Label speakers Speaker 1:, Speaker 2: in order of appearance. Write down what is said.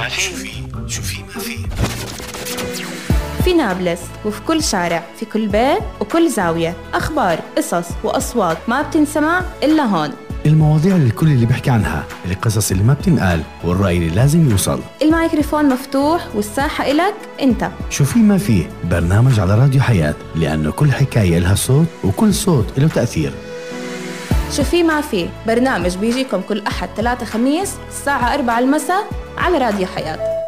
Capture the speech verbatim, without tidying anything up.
Speaker 1: ما في شو في شو في ما في
Speaker 2: في نابلس وفي كل شارع، في كل بيت وكل زاوية، أخبار، قصص وأصوات ما بتنسمع إلا هون.
Speaker 3: المواضيع اللي الكل اللي بيحكي عنها، القصص اللي ما بتنقال، والرأي اللي لازم يوصل.
Speaker 2: الميكروفون مفتوح والساحة إلك أنت.
Speaker 3: شو في ما في، برنامج على راديو حياة، لأنه كل حكاية لها صوت وكل صوت له تأثير.
Speaker 2: شو في ما في، برنامج بيجيكم كل أحد ثلاثة خميس الساعة أربعة المساء على راديو حياة.